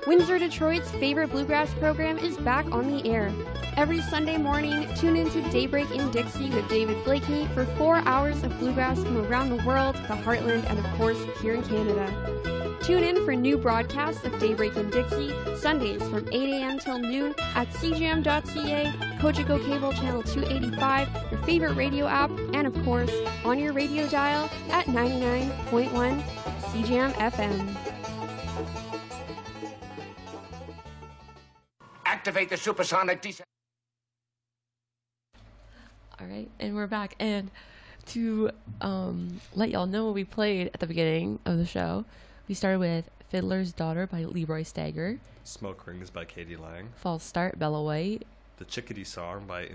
Windsor, Detroit's favorite bluegrass program is back on the air. Every Sunday morning, tune into Daybreak in Dixie with David Blakeney for 4 hours of bluegrass from around the world, the heartland, and of course, here in Canada. Tune in for new broadcasts of Daybreak in Dixie, Sundays from 8 a.m. till noon at cjm.ca, Cogeco Cable Channel 285, your favorite radio app, and of course, on your radio dial at 99.1 CJM FM. Activate the supersonic descent. All right, and we're back. And to let y'all know what we played at the beginning of the show, we started with Fiddler's Daughter by Leroy Stagger, Smoke Rings by Katie Lang, False Start, Bella White, The Chickadee Song by